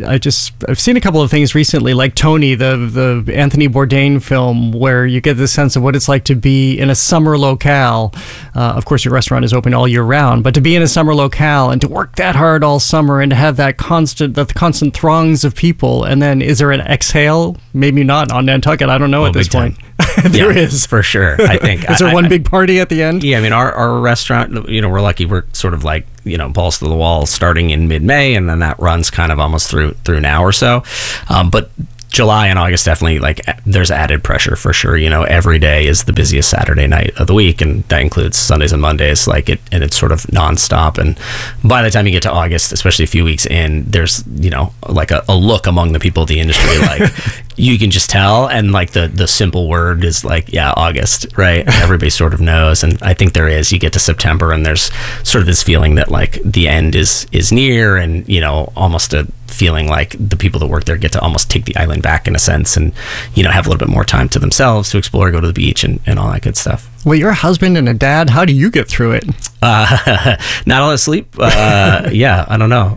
I've seen a couple of things recently, like Tony, the Anthony Bourdain film, where you get the sense of what it's like to be in a summer locale. Of course, your restaurant is open all year round, but to be in a summer locale and to work that hard all summer and to have the constant throngs of people, and then is there an exhale? Maybe not on Nantucket. I don't know at this point. There is for sure. I think. Is there one big party at the end? Yeah, I mean, our restaurant, we're lucky. We're sort of like, balls to the wall starting in mid-May, and then that runs kind of almost through now or so. But July and August definitely, like, there's added pressure for sure. Every day is the busiest Saturday night of the week, and that includes Sundays and Mondays. And it's sort of nonstop. And by the time you get to August, especially a few weeks in, there's like a look among the people of the industry, like you can just tell. And like the simple word is like, yeah, August, right? Everybody sort of knows. And I think there is. You get to September, and there's sort of this feeling that like the end is near, and almost a feeling like the people that work there get to almost take the island back in a sense, and have a little bit more time to themselves to explore, go to the beach, and all that good stuff. Well, you're a husband and a dad. How do you get through it? Not a lot of sleep. Yeah, I don't know.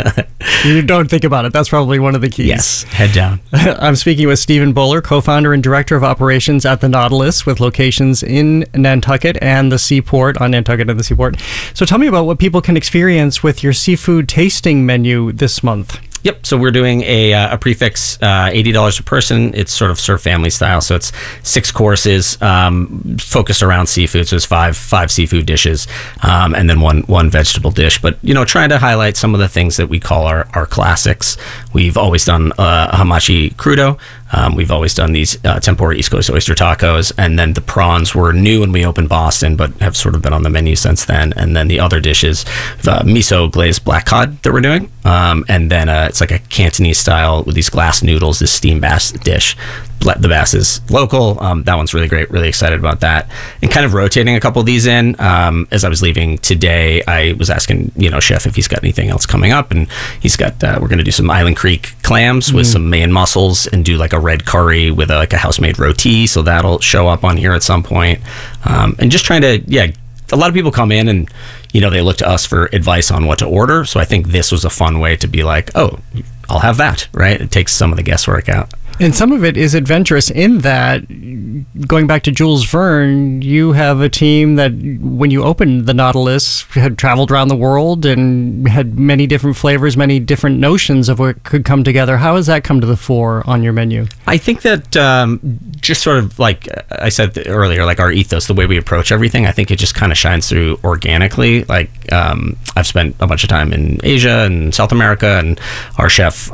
You don't think about it. That's probably one of the keys. Yes, head down. I'm speaking with Stephen Bowler, co-founder and director of operations at the Nautilus, with locations in Nantucket and the Seaport, on Nantucket and the Seaport. So tell me about what people can experience with your seafood tasting menu this month. Yep. So we're doing a prefix, $80 a person. It's sort of served family style. So it's 6 courses focused around seafood. So it's five seafood dishes, and then one vegetable dish. But trying to highlight some of the things that we call our classics. We've always done hamachi crudo. We've always done these tempura East Coast oyster tacos, and then the prawns were new when we opened Boston, but have sort of been on the menu since then. And then the other dishes, miso glazed black cod that we're doing, and then it's like a Cantonese style with these glass noodles, this steamed bass dish. The bass is local. That one's really great. Really excited about that. And kind of rotating a couple of these in. As I was leaving today, I was asking, chef if he's got anything else coming up, and he's got. We're going to do some Island Creek clams with some Maine mussels, and do like a red curry with a house-made roti. So that'll show up on here at some point. And just trying to, a lot of people come in and they look to us for advice on what to order. So I think this was a fun way to be like, oh, I'll have that, right? It takes some of the guesswork out. And some of it is adventurous in that, going back to Jules Verne, you have a team that, when you opened the Nautilus, had traveled around the world and had many different flavors, many different notions of what could come together. How has that come to the fore on your menu? I think that just sort of like I said earlier, like our ethos, the way we approach everything, I think it just kind of shines through organically. Like I've spent a bunch of time in Asia and South America, and our chef,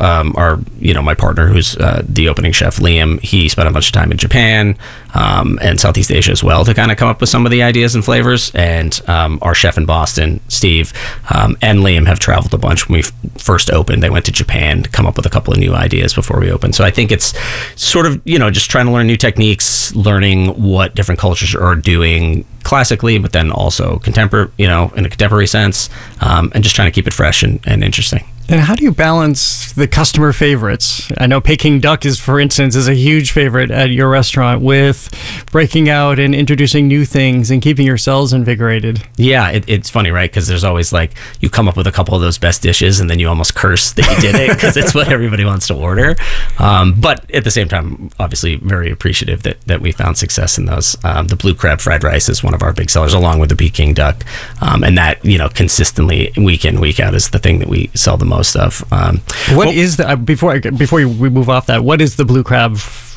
my partner, who's the opening chef, Liam, he spent a bunch of time in Japan and Southeast Asia as well to kind of come up with some of the ideas and flavors. And our chef in Boston, Steve, and Liam have traveled a bunch. When we first opened, they went to Japan to come up with a couple of new ideas before we opened. So I think it's sort of, just trying to learn new techniques, learning what different cultures are doing classically, but then also contemporary, in a contemporary sense, and just trying to keep it fresh and interesting. And how do you balance the customer favorites? I know Peking duck for instance, is a huge favorite at your restaurant, with breaking out and introducing new things and keeping yourselves invigorated. Yeah, it's funny, right? Because there's always like, you come up with a couple of those best dishes and then you almost curse that you did it because it's what everybody wants to order. But at the same time, obviously very appreciative that we found success in those. The blue crab fried rice is one of our big sellers, along with the Peking duck. And that, consistently week in, week out is the thing that we sell the most of. What is the before we move off that? What is the blue crab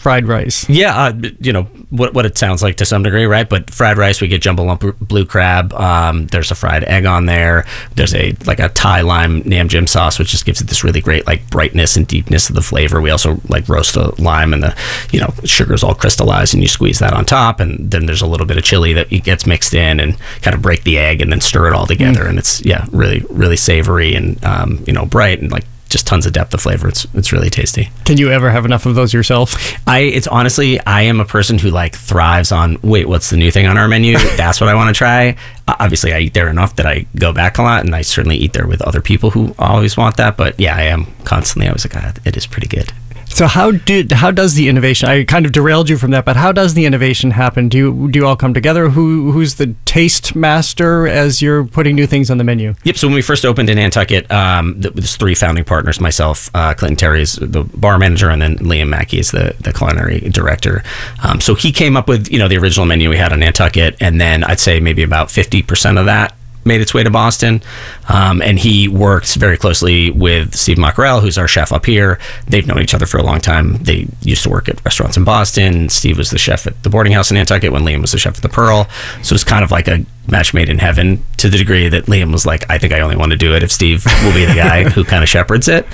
fried rice. Yeah, what it sounds like to some degree, right? But fried rice, we get jumbo lump blue crab. There's a fried egg on there. There's a Thai lime nam jim sauce, which just gives it this really great like brightness and deepness of the flavor. We also like roast the lime, and the sugar's all crystallized, and you squeeze that on top. And then there's a little bit of chili that gets mixed in, and kind of break the egg, and then stir it all together. And it's really really savory and bright, and like just tons of depth of flavor. It's really tasty. Can you ever have enough of those yourself? It's honestly, I am a person who like thrives on, wait, what's the new thing on our menu? That's what I want to try. Obviously, I eat there enough that I go back a lot, and I certainly eat there with other people who always want that. But yeah, I am constantly, I was like, it is pretty good. So how does the innovation? I kind of derailed you from that, but how does the innovation happen? Do you all come together? Who's the taste master as you're putting new things on the menu? Yep. So when we first opened in Nantucket, there's 3 founding partners: myself, Clinton Terry is the bar manager, and then Liam Mackey is the culinary director. So he came up with the original menu we had on Nantucket, and then I'd say maybe about 50% of that made its way to Boston, and he works very closely with Steve Mackerel, who's our chef up here. They've known each other for a long time. They used to work at restaurants in Boston. Steve was the chef at the boarding house in Nantucket when Liam was the chef at the Pearl. So it's kind of like a match made in heaven, to the degree that Liam was like, I think I only want to do it if Steve will be the guy who kind of shepherds it.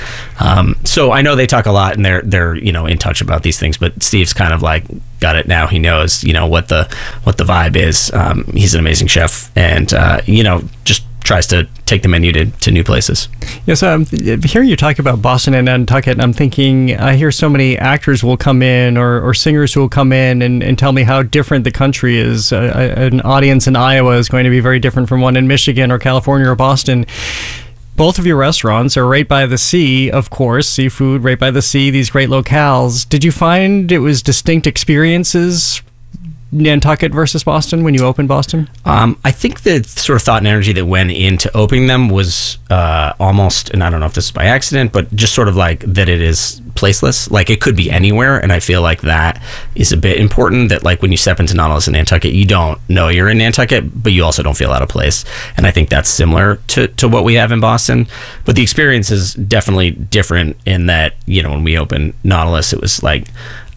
So I know they talk a lot, and they're in touch about these things, but Steve's kind of like got it now. He knows what the vibe is. He's an amazing chef, and just tries to take the menu to new places. Yes, hearing you talk about Boston and Nantucket, I'm thinking, I hear so many actors will come in or singers who will come in and tell me how different the country is. An audience in Iowa is going to be very different from one in Michigan or California or Boston. Both of your restaurants are right by the sea, of course, seafood, right by the sea, these great locales. Did you find it was distinct experiences, Nantucket versus Boston, when you opened Boston? I think the sort of thought and energy that went into opening them was almost, and I don't know if this is by accident, but just sort of like that it is placeless. Like it could be anywhere, and I feel like that is a bit important, that like when you step into Nautilus in Nantucket, you don't know you're in Nantucket, but you also don't feel out of place. And I think that's similar to what we have in Boston. But the experience is definitely different in that, when we opened Nautilus, it was like,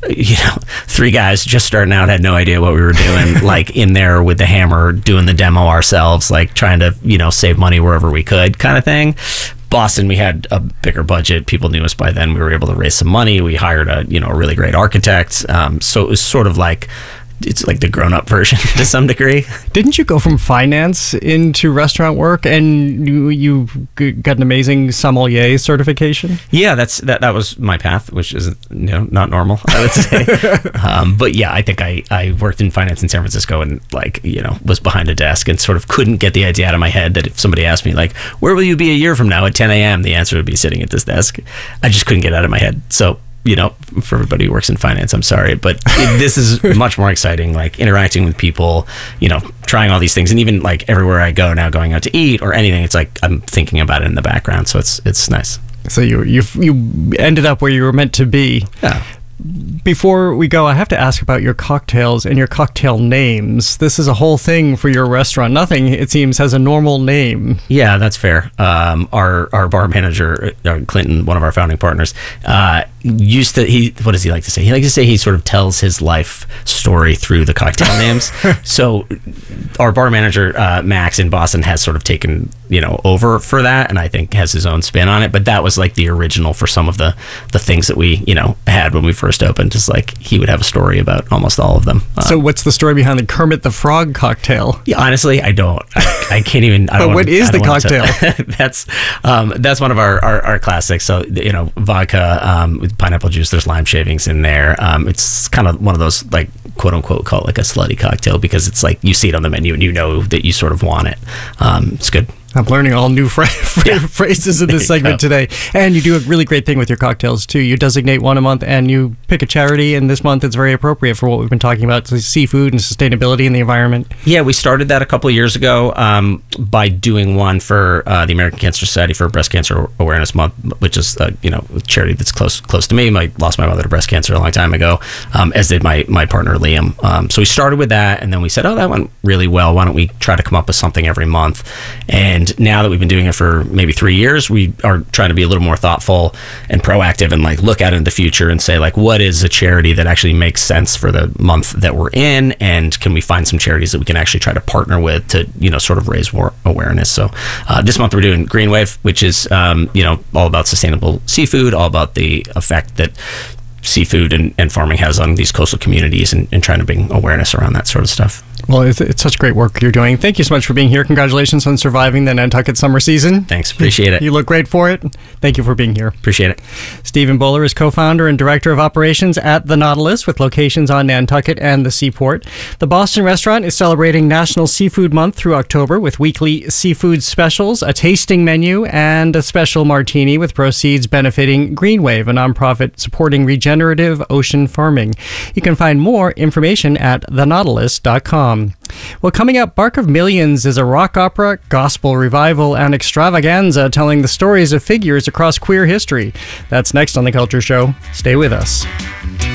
3 guys just starting out, had no idea what we were doing, like in there with the hammer doing the demo ourselves, like trying to save money wherever we could, kind of thing. Boston, we had a bigger budget. People knew us by then. We were able to raise some money. We hired a really great architect. So it was sort of like, it's like the grown-up version to some degree. Didn't you go from finance into restaurant work, and you got an amazing sommelier certification? Yeah, that was my path, which is not normal, I would say. But yeah, I think I worked in finance in San Francisco, and was behind a desk and sort of couldn't get the idea out of my head that if somebody asked me like, where will you be a year from now at 10 a.m., the answer would be sitting at this desk. I just couldn't get it out of my head. So for everybody who works in finance, I'm sorry, but this is much more exciting, like interacting with people, trying all these things. And even like everywhere I go now, going out to eat or anything, it's like I'm thinking about it in the background. So it's nice. So you ended up where you were meant to be. Yeah. Before we go, I have to ask about your cocktails and your cocktail names. This is a whole thing for your restaurant. Nothing, it seems, has a normal name. Yeah, that's fair. Our bar manager, Clinton, one of our founding partners, what does he like to say? He likes to say he sort of tells his life story through the cocktail names. So our bar manager, Max in Boston, has sort of taken over for that, and I think has his own spin on it. But that was like the original for some of the things that we had when we first opened. Just like he would have a story about almost all of them. So what's the story behind the Kermit the Frog cocktail? Yeah, honestly, I don't. I can't even. But what is the cocktail? That's one of our classics. So vodka with pineapple juice. There's lime shavings in there. It's kind of one of those like quote unquote call it like a slutty cocktail, because it's like you see it on the menu and you know that you sort of want it. It's good. I'm learning all new phrases in this segment today. And you do a really great thing with your cocktails, too. You designate one a month and you pick a charity, and this month it's very appropriate for what we've been talking about, seafood and sustainability and the environment. Yeah, we started that a couple of years ago by doing one for the American Cancer Society for Breast Cancer Awareness Month, which is a charity that's close to me. I lost my mother to breast cancer a long time ago, as did my partner, Liam. So we started with that, and then we said, that went really well. Why don't we try to come up with something every month? And And now that we've been doing it for maybe 3 years, we are trying to be a little more thoughtful and proactive and like look out into the future and say like, what is a charity that actually makes sense for the month that we're in? And can we find some charities that we can actually try to partner with to, sort of raise more awareness? So this month we're doing Green Wave, which is, all about sustainable seafood, all about the effect that seafood and farming has on these coastal communities and trying to bring awareness around that sort of stuff. Well, it's such great work you're doing. Thank you so much for being here. Congratulations on surviving the Nantucket summer season. Thanks. Appreciate it. You look great for it. Thank you for being here. Appreciate it. Stephen Bowler is co-founder and director of operations at The Nautilus with locations on Nantucket and the Seaport. The Boston restaurant is celebrating National Seafood Month through October with weekly seafood specials, a tasting menu, and a special martini with proceeds benefiting Green Wave, a nonprofit supporting regenerative ocean farming. You can find more information at thenautilus.com. Well, coming up, Bark of Millions is a rock opera, gospel revival, and extravaganza telling the stories of figures across queer history. That's next on The Culture Show. Stay with us.